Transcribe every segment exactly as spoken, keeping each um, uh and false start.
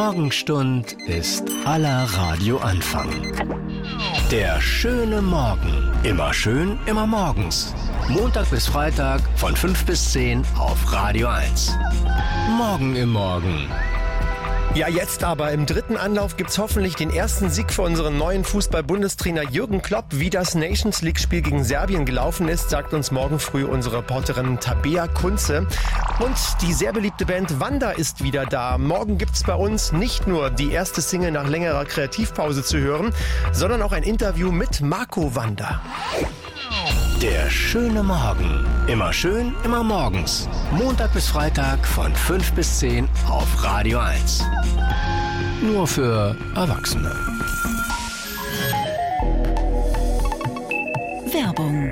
Morgenstund ist aller Radioanfang. Der schöne Morgen. Immer schön, immer morgens. Montag bis Freitag von fünf bis zehn auf Radio eins. Morgen im Morgen. Ja, jetzt aber im dritten Anlauf gibt's hoffentlich den ersten Sieg für unseren neuen Fußball-Bundestrainer Jürgen Klopp. Wie das Nations-League-Spiel gegen Serbien gelaufen ist, sagt uns morgen früh unsere Reporterin Tabea Kunze. Und die sehr beliebte Band Wanda ist wieder da. Morgen gibt's bei uns nicht nur die erste Single nach längerer Kreativpause zu hören, sondern auch ein Interview mit Marco Wanda. Der schöne Morgen. Immer schön, immer morgens. Montag bis Freitag von fünf bis zehn auf Radio eins. Nur für Erwachsene. Werbung.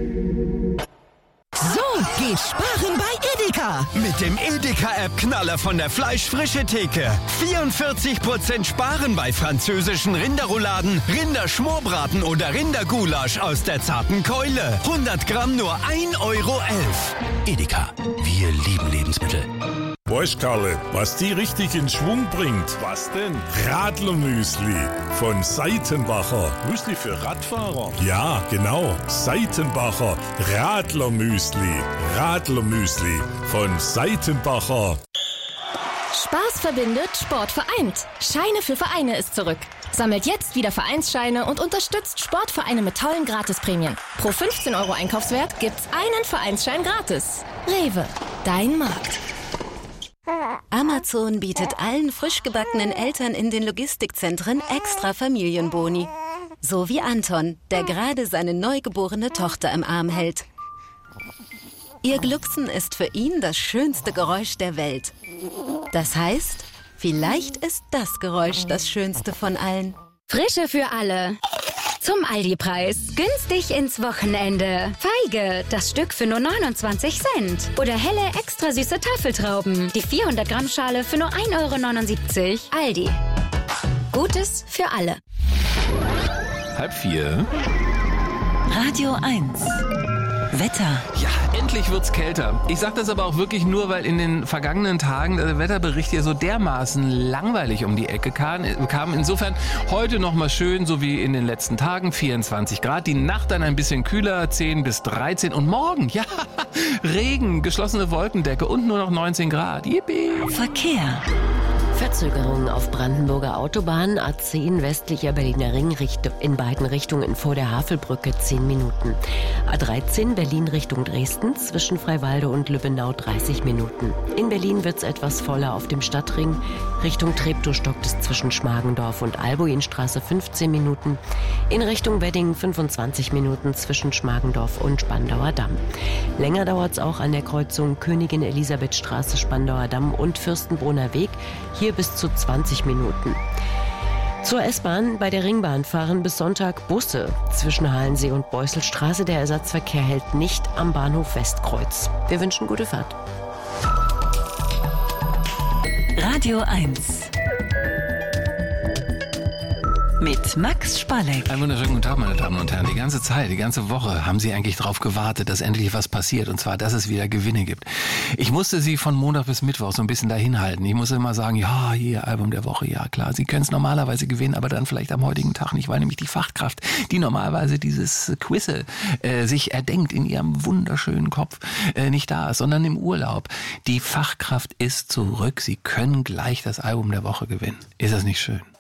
So, geh sparen bei Edeka. Mit dem Edeka-App-Knaller von der Fleischfrische-Theke. vierundvierzig Prozent sparen bei französischen Rinderrouladen, Rinderschmorbraten oder Rindergulasch aus der zarten Keule. hundert Gramm nur ein Euro elf. Edeka. Wir lieben Lebensmittel. Weißt, Karle, was die richtig in Schwung bringt? Was denn? Radlermüsli von Seitenbacher. Müsli für Radfahrer? Ja, genau. Seitenbacher Radlermüsli. Radlermüsli von Seitenbacher. Spaß verbindet, Sport vereint. Scheine für Vereine ist zurück. Sammelt jetzt wieder Vereinsscheine und unterstützt Sportvereine mit tollen Gratisprämien. Pro fünfzehn Euro Einkaufswert gibt's einen Vereinsschein gratis. Rewe, dein Markt. Amazon bietet allen frisch gebackenen Eltern in den Logistikzentren extra Familienboni. So wie Anton, der gerade seine neugeborene Tochter im Arm hält. Ihr Glucksen ist für ihn das schönste Geräusch der Welt. Das heißt, vielleicht ist das Geräusch das schönste von allen. Frische für alle. Zum Aldi-Preis. Günstig ins Wochenende. Feige, das Stück für nur neunundzwanzig Cent. Oder helle, extra süße Tafeltrauben. Die vierhundert Gramm Schale für nur ein Euro neunundsiebzig. Aldi. Gutes für alle. Halb vier. Radio eins. Wetter. Ja, endlich wird's kälter. Ich sag das aber auch wirklich nur, weil in den vergangenen Tagen der Wetterbericht hier so dermaßen langweilig um die Ecke kam. kam. Insofern heute nochmal schön, so wie in den letzten Tagen, vierundzwanzig Grad. Die Nacht dann ein bisschen kühler, zehn bis dreizehn. Und morgen, ja, Regen, geschlossene Wolkendecke und nur noch neunzehn Grad. Yippie. Verkehr. Verzögerungen auf Brandenburger Autobahn, A zehn westlicher Berliner Ring in beiden Richtungen vor der Havelbrücke zehn Minuten. A dreizehn Berlin Richtung Dresden zwischen Freiwalde und Lübbenau dreißig Minuten. In Berlin wird's etwas voller auf dem Stadtring. Richtung Treptow stockt es zwischen Schmargendorf und Albuinstraße fünfzehn Minuten. In Richtung Wedding fünfundzwanzig Minuten zwischen Schmargendorf und Spandauer Damm. Länger dauert's auch an der Kreuzung Königin Elisabeth Straße, Spandauer Damm und Fürstenbrunner Weg. Hier bis zu zwanzig Minuten. Zur S-Bahn bei der Ringbahn fahren bis Sonntag Busse zwischen Halensee und Beuselstraße. Der Ersatzverkehr hält nicht am Bahnhof Westkreuz. Wir wünschen gute Fahrt. Radio eins. Mit Max Spalleck. Einen wunderschönen guten Tag, meine Damen und Herren. Die ganze Zeit, die ganze Woche haben Sie eigentlich darauf gewartet, dass endlich was passiert. Und zwar, dass es wieder Gewinne gibt. Ich musste Sie von Montag bis Mittwoch so ein bisschen dahin halten. Ich musste immer sagen, ja, hier, Album der Woche, ja klar. Sie können es normalerweise gewinnen, aber dann vielleicht am heutigen Tag nicht, weil nämlich die Fachkraft, die normalerweise dieses Quiz äh, sich erdenkt in ihrem wunderschönen Kopf, äh, nicht da ist, sondern im Urlaub. Die Fachkraft ist zurück. Sie können gleich das Album der Woche gewinnen. Ist das nicht schön?